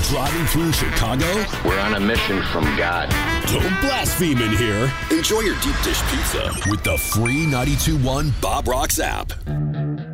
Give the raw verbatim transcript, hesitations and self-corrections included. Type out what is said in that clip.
Driving through Chicago? We're on a mission from God. Don't blaspheme in here. Enjoy your deep dish pizza with the free ninety-two point one Bob Rocks app.